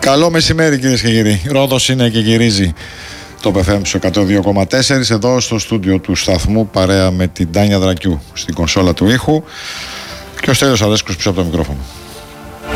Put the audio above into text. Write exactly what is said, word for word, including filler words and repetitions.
Καλό μεσημέρι, κυρίες και κύριοι. Ρόδος είναι και γυρίζει το πι εφ εμ στο εκατόν δύο κόμμα τέσσερα εδώ στο στούντιο του σταθμού, παρέα με την Τάνια Δρακιού στην κονσόλα του ήχου και ο Στέλιος Αδέσκος πίσω από το μικρόφωνο.